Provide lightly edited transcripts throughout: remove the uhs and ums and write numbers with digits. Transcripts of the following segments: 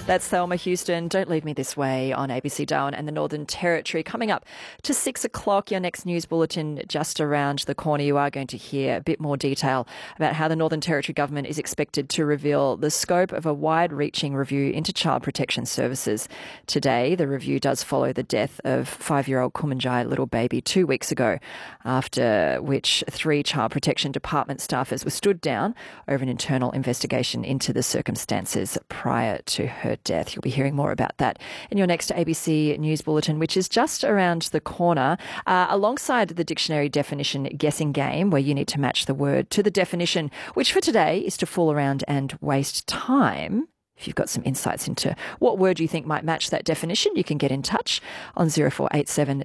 That's Thelma Houston. Don't Leave Me This Way on ABC Darwin and the Northern Territory. Coming up to 6 o'clock, your next news bulletin just around the corner. You are going to hear a bit more detail about how the Northern Territory government is expected to reveal the scope of a wide-reaching review into child protection services today. The review does follow the death of 5-year-old Kumanjai little baby 2 weeks ago, after which 3 Child Protection Department staffers were stood down over an internal investigation into the circumstances prior to her death. You'll be hearing more about that in your next ABC News Bulletin, which is just around the corner, alongside the dictionary definition guessing game, where you need to match the word to the definition, which for today is to fool around and waste time. If you've got some insights into what word you think might match that definition, you can get in touch on 0487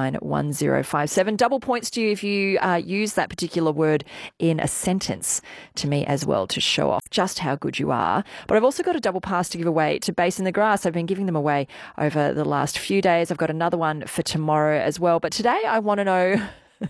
991057. Double points to you if you use that particular word in a sentence to me as well, to show off just how good you are. But I've also got a double pass to give away to Bass in the Grass. I've been giving them away over the last few days. I've got another one for tomorrow as well. But today I want to know...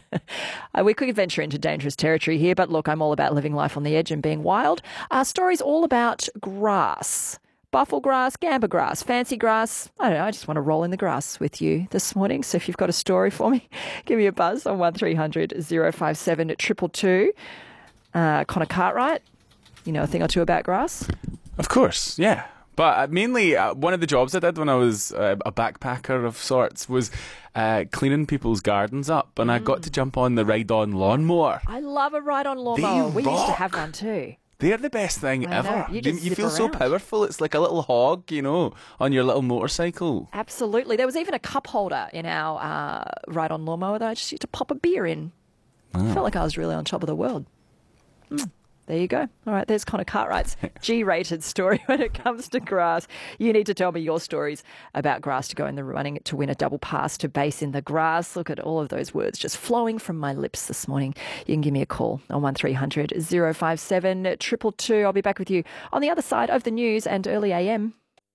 We could venture into dangerous territory here, but look, I'm all about living life on the edge and being wild. Our story's all about grass. Buffel grass, gamba grass, fancy grass. I don't know, I just want to roll in the grass with you this morning. So if you've got a story for me, give me a buzz on 1300 057 222. Connor Cartwright, you know a thing or two about grass? Of course, yeah. But mainly, one of the jobs I did when I was a backpacker of sorts was cleaning people's gardens up, and I got to jump on the ride-on lawnmower. I love a ride-on lawnmower. We used to have one too. They're the best thing ever. You feel so powerful. It's like a little hog, you know, on your little motorcycle. Absolutely. There was even a cup holder in our ride-on lawnmower that I just used to pop a beer in. I felt like I was really on top of the world. There you go. All right, there's Connor Cartwright's G-rated story when it comes to grass. You need to tell me your stories about grass to go in the running to win a double pass to Bass in the Grass. Look at all of those words just flowing from my lips this morning. You can give me a call on 1300 057 222. I'll be back with you on the other side of the news and early AM.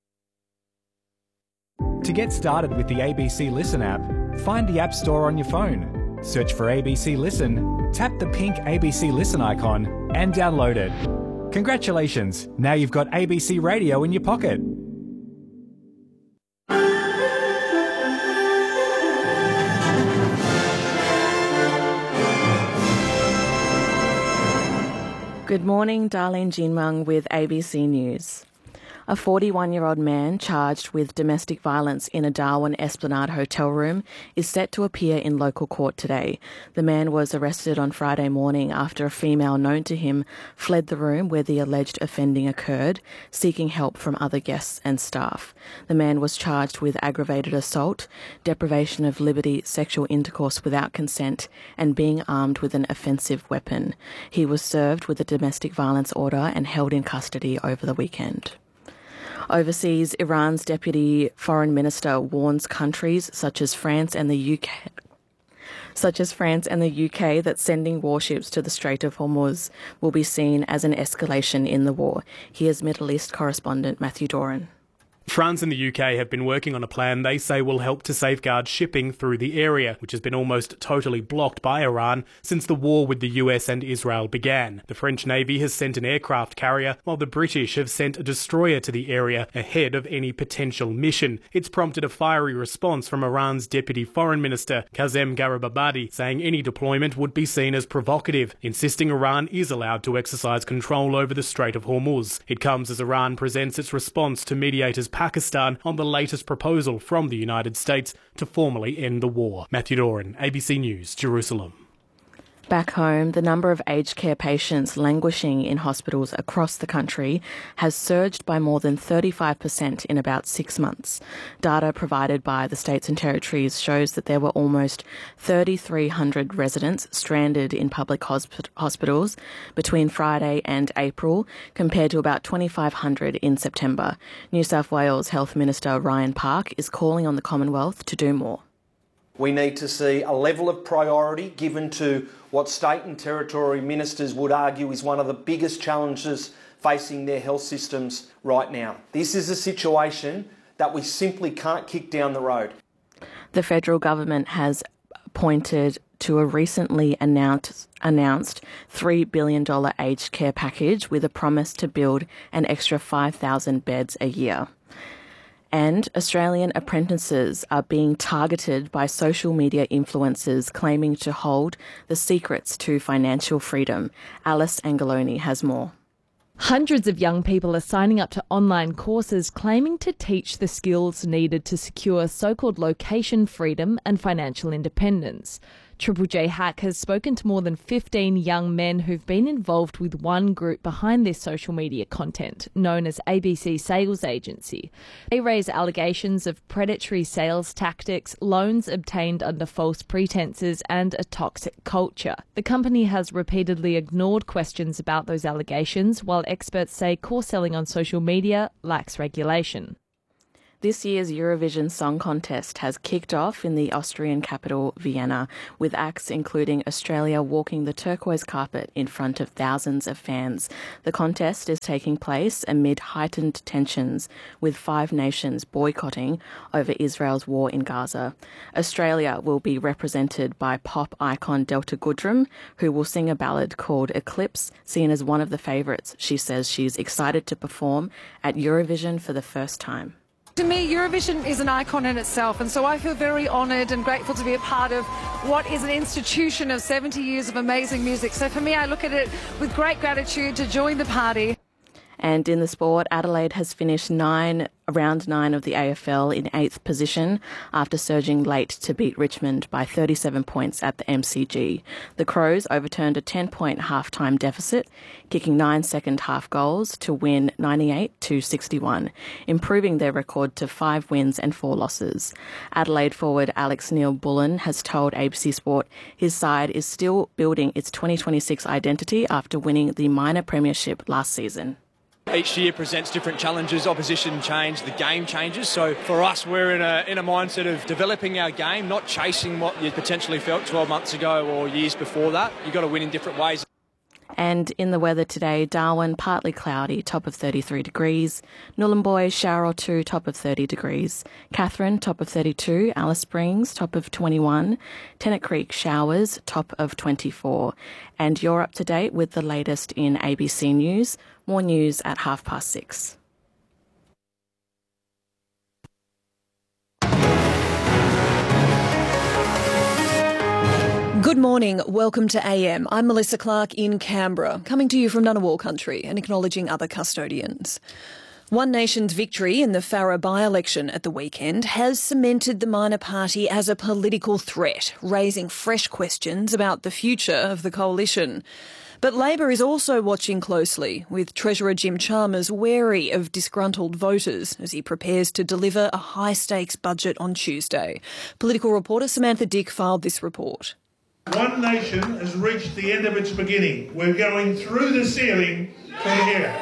To get started with the ABC Listen app, find the App Store on your phone. Search for ABC Listen, tap the pink ABC Listen icon and download it. Congratulations, now you've got ABC Radio in your pocket. Good morning, Darlene Jinmung with ABC News. A 41-year-old man charged with domestic violence in a Darwin Esplanade hotel room is set to appear in local court today. The man was arrested on Friday morning after a female known to him fled the room where the alleged offending occurred, seeking help from other guests and staff. The man was charged with aggravated assault, deprivation of liberty, sexual intercourse without consent, and being armed with an offensive weapon. He was served with a domestic violence order and held in custody over the weekend. Overseas, Iran's deputy foreign minister warns countries such as France and the UK that sending warships to the Strait of Hormuz will be seen as an escalation in the war. Here's Middle East correspondent Matthew Doran. France and the UK have been working on a plan they say will help to safeguard shipping through the area, which has been almost totally blocked by Iran since the war with the US and Israel began. The French Navy has sent an aircraft carrier, while the British have sent a destroyer to the area ahead of any potential mission. It's prompted a fiery response from Iran's Deputy Foreign Minister, Kazem Garibabadi, saying any deployment would be seen as provocative, insisting Iran is allowed to exercise control over the Strait of Hormuz. It comes as Iran presents its response to mediators Pakistan on the latest proposal from the United States to formally end the war. Matthew Doran, ABC News, Jerusalem. Back home, the number of aged care patients languishing in hospitals across the country has surged by more than 35% in about 6 months. Data provided by the states and territories shows that there were almost 3,300 residents stranded in public hospitals between Friday and April, compared to about 2,500 in September. New South Wales Health Minister Ryan Park is calling on the Commonwealth to do more. We need to see a level of priority given to what state and territory ministers would argue is one of the biggest challenges facing their health systems right now. This is a situation that we simply can't kick down the road. The federal government has appointed to a recently announced $3 billion aged care package with a promise to build an extra 5,000 beds a year. And Australian apprentices are being targeted by social media influencers claiming to hold the secrets to financial freedom. Alice Angeloni has more. Hundreds of young people are signing up to online courses claiming to teach the skills needed to secure so-called location freedom and financial independence. Triple J Hack has spoken to more than 15 young men who've been involved with one group behind this social media content, known as ABC Sales Agency. They raise allegations of predatory sales tactics, loans obtained under false pretenses, and a toxic culture. The company has repeatedly ignored questions about those allegations, while experts say course selling on social media lacks regulation. This year's Eurovision Song Contest has kicked off in the Austrian capital, Vienna, with acts including Australia walking the turquoise carpet in front of thousands of fans. The contest is taking place amid heightened tensions, with 5 nations boycotting over Israel's war in Gaza. Australia will be represented by pop icon Delta Goodrem, who will sing a ballad called Eclipse, seen as one of the favourites. She says she's excited to perform at Eurovision for the first time. To me, Eurovision is an icon in itself, and so I feel very honoured and grateful to be a part of what is an institution of 70 years of amazing music. So for me, I look at it with great gratitude to join the party. And in the sport, Adelaide has finished round 9 of the AFL in 8th position after surging late to beat Richmond by 37 points at the MCG. The Crows overturned a 10-point half-time deficit, kicking 9 second-half goals to win 98-61, improving their record to 5 wins and 4 losses. Adelaide forward Alex Neil-Bullen has told ABC Sport his side is still building its 2026 identity after winning the minor premiership last season. Each year presents different challenges, opposition change, the game changes. So for us, we're in a mindset of developing our game, not chasing what you potentially felt 12 months ago or years before that. You've got to win in different ways. And in the weather today, Darwin, partly cloudy, top of 33 degrees. Nhulunbuy, shower or two, top of 30 degrees. Katherine, top of 32. Alice Springs, top of 21. Tennant Creek, showers, top of 24. And you're up to date with the latest in ABC News. More news at 6:30. Good morning. Welcome to AM. I'm Melissa Clark in Canberra, coming to you from Ngunnawal country and acknowledging other custodians. One Nation's victory in the Farrer by-election at the weekend has cemented the minor party as a political threat, raising fresh questions about the future of the coalition. But Labor is also watching closely, with Treasurer Jim Chalmers wary of disgruntled voters as he prepares to deliver a high-stakes budget on Tuesday. Political reporter Samantha Dick filed this report. One Nation has reached the end of its beginning. We're going through the ceiling from here.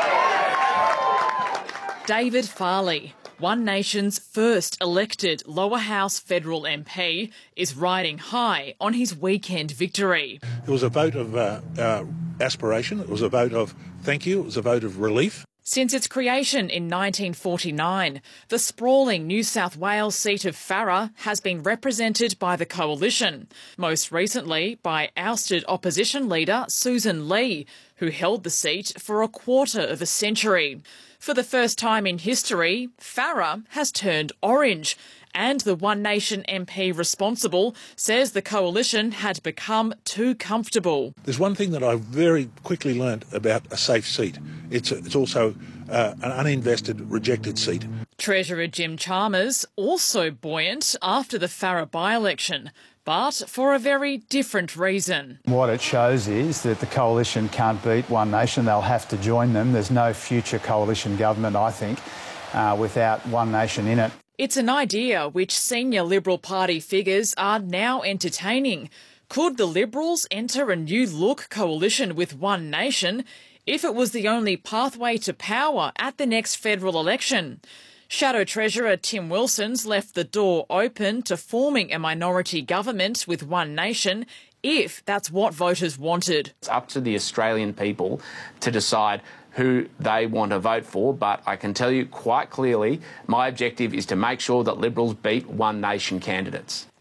David Farley, One Nation's first elected lower house federal MP, is riding high on his weekend victory. It was a vote of aspiration. It was a vote of thank you. It was a vote of relief. Since its creation in 1949, the sprawling New South Wales seat of Farrer has been represented by the Coalition, most recently by ousted opposition leader Susan Lee, who held the seat for a quarter of a century. For the first time in history, Farrer has turned orange, and the One Nation MP responsible says the Coalition had become too comfortable. There's one thing that I very quickly learnt about a safe seat. It's also an uninvested, rejected seat. Treasurer Jim Chalmers also buoyant after the Farrer by-election, but for a very different reason. What it shows is that the Coalition can't beat One Nation. They'll have to join them. There's no future Coalition government, I think, without One Nation in it. It's an idea which senior Liberal Party figures are now entertaining. Could the Liberals enter a new-look coalition with One Nation if it was the only pathway to power at the next federal election? Shadow Treasurer Tim Wilson's left the door open to forming a minority government with One Nation if that's what voters wanted. It's up to the Australian people to decide who they want to vote for, but I can tell you quite clearly my objective is to make sure that Liberals beat One Nation candidates.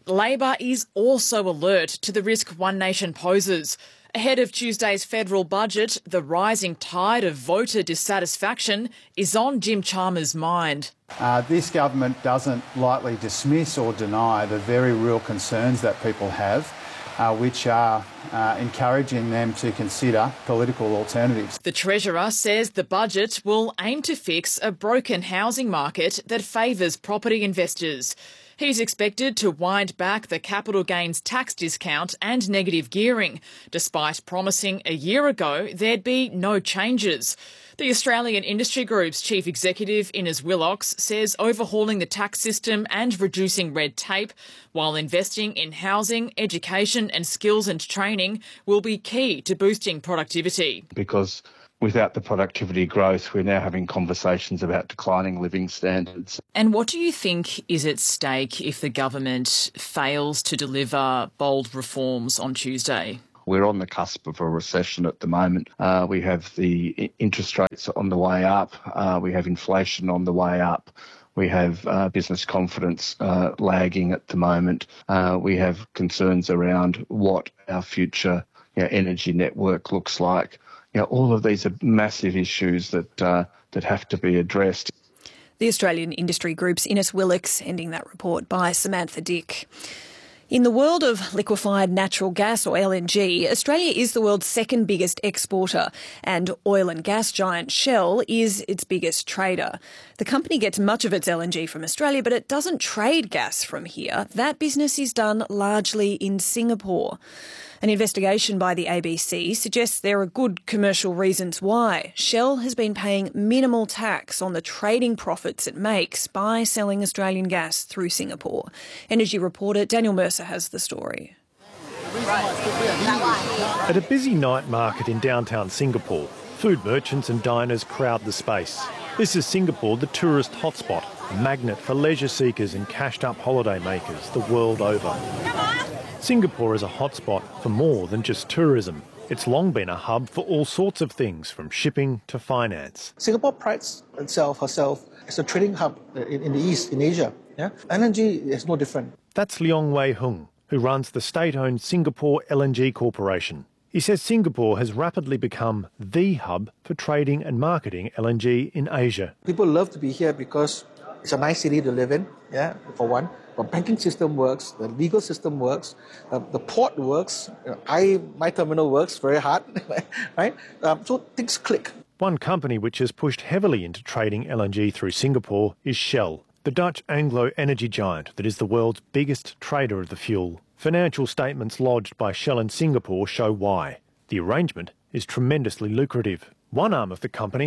Labor is also alert to the risk One Nation poses. Ahead of Tuesday's federal budget, the rising tide of voter dissatisfaction is on Jim Chalmers' mind. This government doesn't lightly dismiss or deny the very real concerns that people have, which are encouraging them to consider political alternatives. The Treasurer says the budget will aim to fix a broken housing market that favours property investors. He's expected to wind back the capital gains tax discount and negative gearing, despite promising a year ago there'd be no changes. The Australian Industry Group's chief executive, Innes Willox, says overhauling the tax system and reducing red tape, while investing in housing, education and skills and training will be key to boosting productivity. Because without the productivity growth, we're now having conversations about declining living standards. And what do you think is at stake if the government fails to deliver bold reforms on Tuesday? We're on the cusp of a recession at the moment. We have the interest rates on the way up. We have inflation on the way up. We have business confidence lagging at the moment. We have concerns around what our future energy network looks like. All of these are massive issues that have to be addressed. The Australian Industry Group's Innes Willox ending that report by Samantha Dick. In the world of liquefied natural gas, or LNG, Australia is the world's second biggest exporter, and oil and gas giant Shell is its biggest trader. The company gets much of its LNG from Australia, but it doesn't trade gas from here. That business is done largely in Singapore. An investigation by the ABC suggests there are good commercial reasons why Shell has been paying minimal tax on the trading profits it makes by selling Australian gas through Singapore. Energy reporter Daniel Mercer has the story. At a busy night market in downtown Singapore, food merchants and diners crowd the space. This is Singapore, the tourist hotspot, a magnet for leisure seekers and cashed-up holiday makers the world over. Singapore is a hotspot for more than just tourism. It's long been a hub for all sorts of things, from shipping to finance. Singapore prides herself as a trading hub in the East, in Asia. Yeah? LNG is no different. That's Leong Wei Hung, who runs the state-owned Singapore LNG Corporation. He says Singapore has rapidly become the hub for trading and marketing LNG in Asia. People love to be here because it's a nice city to live in, for one. The banking system works, the legal system works, the port works, my terminal works very hard, right? So things click. One company which has pushed heavily into trading LNG through Singapore is Shell, the Dutch Anglo energy giant that is the world's biggest trader of the fuel. Financial statements lodged by Shell in Singapore show why. The arrangement is tremendously lucrative. One arm of the company